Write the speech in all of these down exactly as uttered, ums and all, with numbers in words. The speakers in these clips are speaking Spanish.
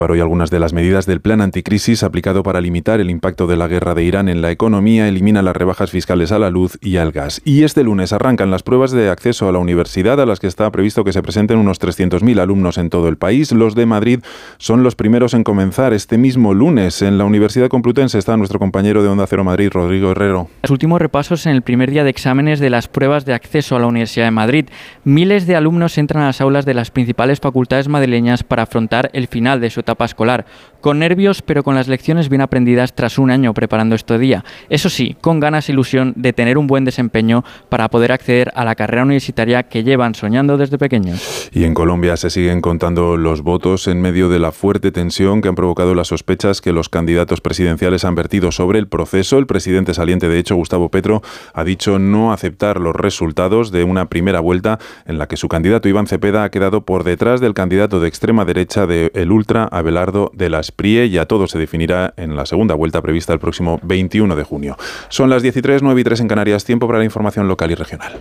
Hoy algunas de las medidas del plan anticrisis aplicado para limitar el impacto de la guerra de Irán en la economía, elimina las rebajas fiscales a la luz y al gas. Y este lunes arrancan las pruebas de acceso a la universidad, a las que está previsto que se presenten unos trescientos mil alumnos en todo el país. Los de Madrid son los primeros en comenzar este mismo lunes. En la Universidad Complutense está nuestro compañero de Onda Cero Madrid, Rodrigo Herrero. Los últimos repasos en el primer día de exámenes de las pruebas de acceso a la Universidad de Madrid. Miles de alumnos entran a las aulas de las principales facultades madrileñas para afrontar el final de su etapa escolar, con nervios pero con las lecciones bien aprendidas tras un año preparando este día. Eso sí, con ganas e ilusión de tener un buen desempeño para poder acceder a la carrera universitaria que llevan soñando desde pequeños. Y en Colombia se siguen contando los votos en medio de la fuerte tensión que han provocado las sospechas que los candidatos presidenciales han vertido sobre el proceso. El presidente saliente, de hecho, Gustavo Petro, ha dicho no aceptar los resultados de una primera vuelta en la que su candidato Iván Cepeda ha quedado por detrás del candidato de extrema derecha de El Ultra, Abelardo de la Espriella. Ya todo se definirá en la segunda vuelta prevista el próximo veintiuno de junio. Son las diez y tres, nueve y tres en Canarias, tiempo para la información local y regional.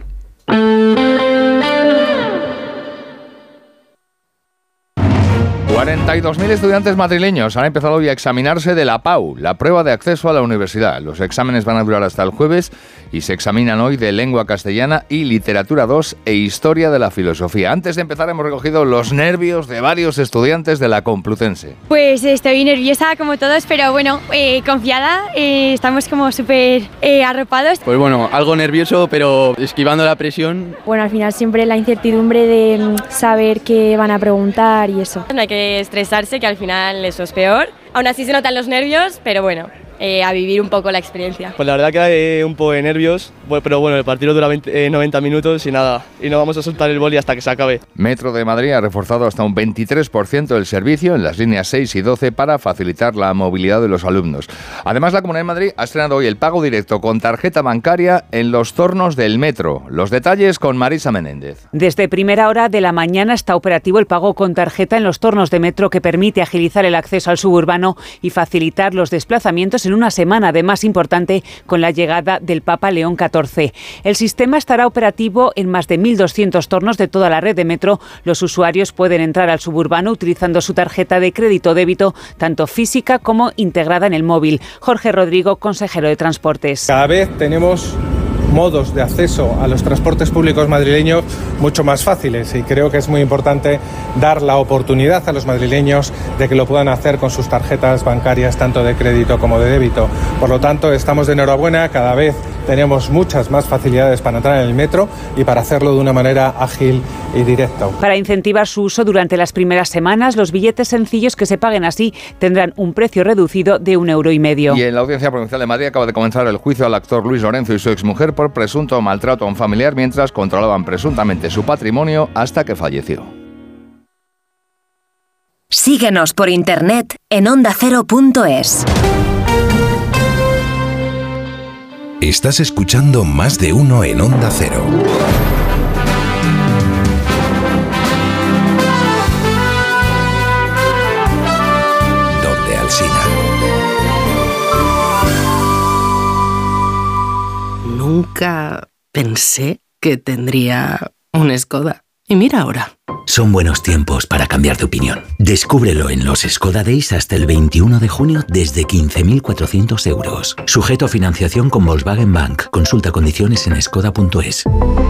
cuarenta y dos mil estudiantes madrileños han empezado hoy a examinarse de la P A U, la prueba de acceso a la universidad. Los exámenes van a durar hasta el jueves y se examinan hoy de lengua castellana y literatura dos e historia de la filosofía. Antes de empezar hemos recogido los nervios de varios estudiantes de la Complutense. Pues estoy nerviosa como todos, pero bueno, eh, confiada, eh, estamos como súper eh, arropados. Pues bueno, algo nervioso, pero esquivando la presión. Bueno, al final siempre la incertidumbre de saber qué van a preguntar y eso. No hay que estresarse, que al final eso es peor. Aún así se notan los nervios, pero bueno, eh, a vivir un poco la experiencia. Pues la verdad que hay un poco de nervios, pero bueno, el partido dura veinte, eh, noventa minutos y nada, y no vamos a soltar el boli hasta que se acabe. Metro de Madrid ha reforzado hasta un veintitrés por ciento el servicio en las líneas seis y doce para facilitar la movilidad de los alumnos. Además, la Comunidad de Madrid ha estrenado hoy el pago directo con tarjeta bancaria en los tornos del metro. Los detalles con Marisa Menéndez. Desde primera hora de la mañana está operativo el pago con tarjeta en los tornos de metro, que permite agilizar el acceso al suburbano y facilitar los desplazamientos en una semana, además importante, con la llegada del Papa León catorce. El sistema estará operativo en más de mil doscientos tornos de toda la red de metro. Los usuarios pueden entrar al suburbano utilizando su tarjeta de crédito o débito, tanto física como integrada en el móvil. Jorge Rodrigo, consejero de Transportes. Cada vez tenemos modos de acceso a los transportes públicos madrileños mucho más fáciles y creo que es muy importante dar la oportunidad a los madrileños de que lo puedan hacer con sus tarjetas bancarias tanto de crédito como de débito. Por lo tanto, estamos de enhorabuena, cada vez tenemos muchas más facilidades para entrar en el metro y para hacerlo de una manera ágil y directa. Para incentivar su uso durante las primeras semanas, los billetes sencillos que se paguen así tendrán un precio reducido de un euro y medio. Y en la Audiencia Provincial de Madrid acaba de comenzar el juicio al actor Luis Lorenzo y su exmujer por presunto maltrato a un familiar mientras controlaban presuntamente su patrimonio hasta que falleció. Síguenos por internet en onda cero punto es. Estás escuchando Más de Uno en Onda Cero. Donde Alsina. Nunca pensé que tendría un Skoda. Y mira ahora. Son buenos tiempos para cambiar de opinión. Descúbrelo en los Skoda Days hasta el veintiuno de junio desde quince mil cuatrocientos euros. Sujeto a financiación con Volkswagen Bank. Consulta condiciones en skoda punto es.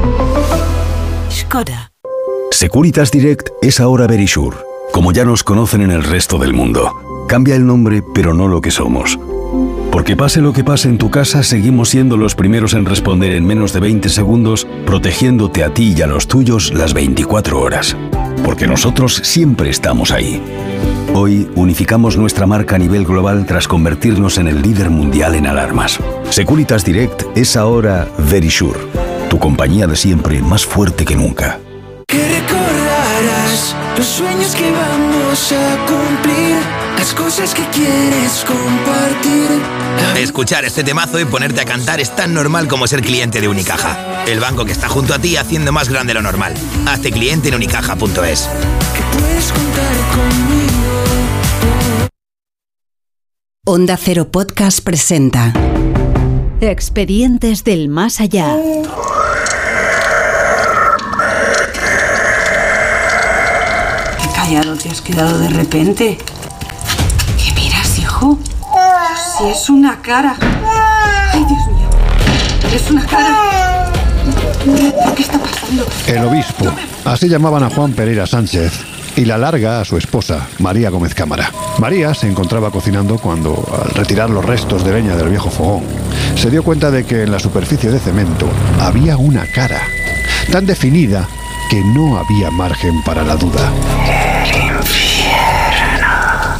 Skoda. Securitas Direct es ahora Verisure. Como ya nos conocen en el resto del mundo. Cambia el nombre, pero no lo que somos. Porque pase lo que pase en tu casa, seguimos siendo los primeros en responder en menos de veinte segundos, protegiéndote a ti y a los tuyos las veinticuatro horas. Porque nosotros siempre estamos ahí. Hoy unificamos nuestra marca a nivel global tras convertirnos en el líder mundial en alarmas. Securitas Direct es ahora Verisure, tu compañía de siempre más fuerte que nunca. Que recordarás los sueños que vamos a cumplir, las cosas que quieres compartir. Escuchar este temazo y ponerte a cantar es tan normal como ser cliente de Unicaja. El banco que está junto a ti haciendo más grande lo normal. Hazte cliente en unicaja punto es. Que puedes contar conmigo. Onda Cero Podcast presenta Expedientes del Más Allá. Qué callado te has quedado de repente. Si es una cara. Ay, Dios mío. Es una cara. ¿Qué está pasando? El obispo. Así llamaban a Juan Pereira Sánchez. Y la larga a su esposa, María Gómez Cámara. María se encontraba cocinando cuando, al retirar los restos de leña del viejo fogón, se dio cuenta de que en la superficie de cemento había una cara, tan definida que no había margen para la duda. El infierno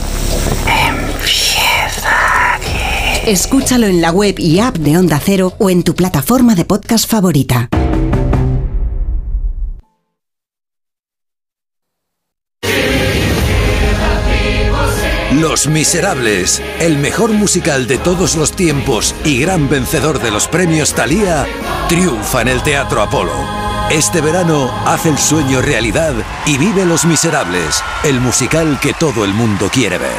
empieza aquí. Escúchalo en la web y app de Onda Cero o en tu plataforma de podcast favorita. Los Miserables, el mejor musical de todos los tiempos y gran vencedor de los premios Thalía, triunfa en el Teatro Apolo. Este verano haz el sueño realidad y vive Los Miserables, el musical que todo el mundo quiere ver.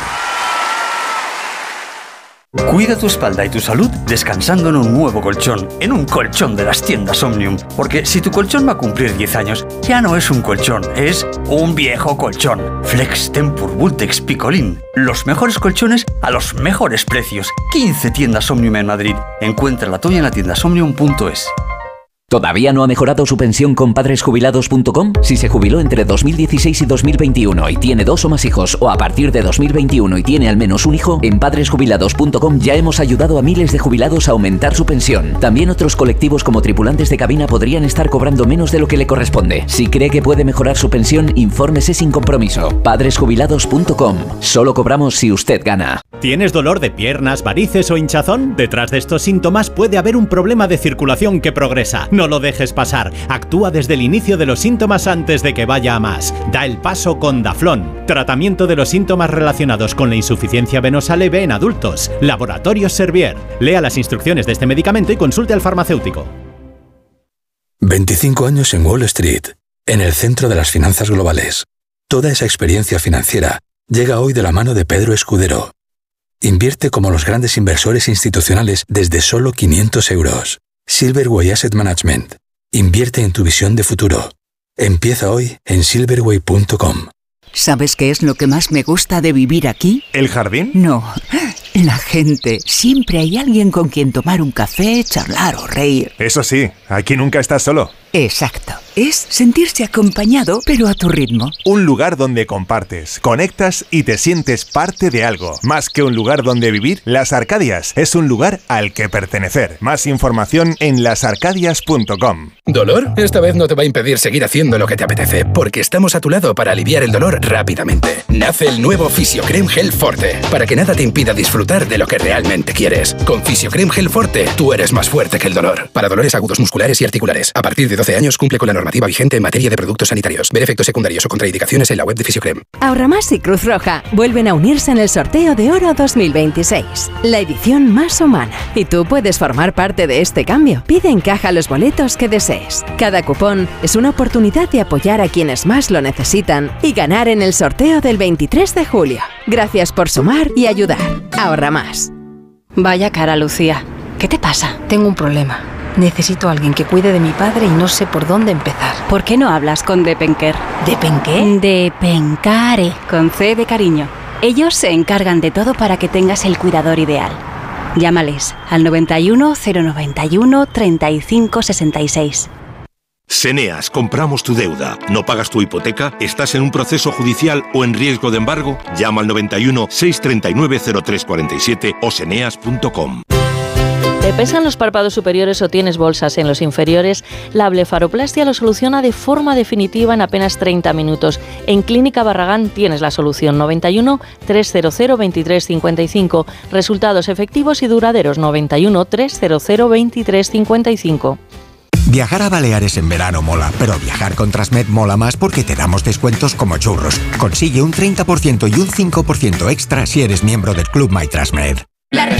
Cuida tu espalda y tu salud descansando en un nuevo colchón, en un colchón de las tiendas Omnium. Porque si tu colchón va a cumplir diez años, ya no es un colchón, es un viejo colchón. Flex, Tempur, Vultex, Picolín. Los mejores colchones a los mejores precios. quince tiendas Omnium en Madrid. Encuentra la tuya en la tienda omnium punto es. ¿Todavía no ha mejorado su pensión con padres jubilados punto com? Si se jubiló entre dos mil dieciséis y dos mil veintiuno y tiene dos o más hijos, o a partir de dos mil veintiuno y tiene al menos un hijo, en padres jubilados punto com ya hemos ayudado a miles de jubilados a aumentar su pensión. También otros colectivos como tripulantes de cabina podrían estar cobrando menos de lo que le corresponde. Si cree que puede mejorar su pensión, infórmese sin compromiso. padres jubilados punto com. Solo cobramos si usted gana. ¿Tienes dolor de piernas, varices o hinchazón? Detrás de estos síntomas puede haber un problema de circulación que progresa. No lo dejes pasar. Actúa desde el inicio de los síntomas antes de que vaya a más. Da el paso con Daflón. Tratamiento de los síntomas relacionados con la insuficiencia venosa leve en adultos. Laboratorios Servier. Lea las instrucciones de este medicamento y consulte al farmacéutico. veinticinco años en Wall Street, en el centro de las finanzas globales. Toda esa experiencia financiera llega hoy de la mano de Pedro Escudero. Invierte como los grandes inversores institucionales desde solo quinientos euros. Silverway Asset Management. Invierte en tu visión de futuro. Empieza hoy en silverway punto com. ¿Sabes qué es lo que más me gusta de vivir aquí? ¿El jardín? No, la gente. Siempre hay alguien con quien tomar un café, charlar o reír. Eso sí, aquí nunca estás solo. Exacto. Es sentirse acompañado, pero a tu ritmo. Un lugar donde compartes, conectas y te sientes parte de algo. Más que un lugar donde vivir, Las Arcadias es un lugar al que pertenecer. Más información en las arcadias punto com. ¿Dolor? Esta vez no te va a impedir seguir haciendo lo que te apetece, porque estamos a tu lado para aliviar el dolor rápidamente. Nace el nuevo Fisiocrem Gel Forte, para que nada te impida disfrutar de lo que realmente quieres. Con Fisiocrem Gel Forte, tú eres más fuerte que el dolor. Para dolores agudos musculares y articulares, a partir de doce años cumple con la normativa vigente en materia de productos sanitarios. Ver efectos secundarios o contraindicaciones en la web de Fisiocrem. Ahorramás y Cruz Roja vuelven a unirse en el sorteo de Oro dos mil veintiséis, la edición más humana. Y tú puedes formar parte de este cambio. Pide en caja los boletos que desees. Cada cupón es una oportunidad de apoyar a quienes más lo necesitan y ganar en el sorteo del veintitrés de julio. Gracias por sumar y ayudar. Ahorra más. Vaya cara, Lucía. ¿Qué te pasa? Tengo un problema. Necesito a alguien que cuide de mi padre y no sé por dónde empezar. ¿Por qué no hablas con Depenker? ¿Depenqué? Depencare, con C de cariño. Ellos se encargan de todo para que tengas el cuidador ideal. Llámales al noventa y uno, cero noventa y uno, treinta y cinco sesenta y seis. Seneas, compramos tu deuda. ¿No pagas tu hipoteca? ¿Estás en un proceso judicial o en riesgo de embargo? Llama al noventa y uno, seiscientos treinta y nueve, cero tres cuarenta y siete o seneas punto com. ¿Te pesan los párpados superiores o tienes bolsas en los inferiores? La blefaroplastia lo soluciona de forma definitiva en apenas treinta minutos. En Clínica Barragán tienes la solución. noventa y uno, trescientos, veintitrés cincuenta y cinco. Resultados efectivos y duraderos. noventa y uno, trescientos, veintitrés cincuenta y cinco. Viajar a Baleares en verano mola, pero viajar con Transmed mola más porque te damos descuentos como churros. Consigue un treinta por ciento y un cinco por ciento extra si eres miembro del Club My Transmed.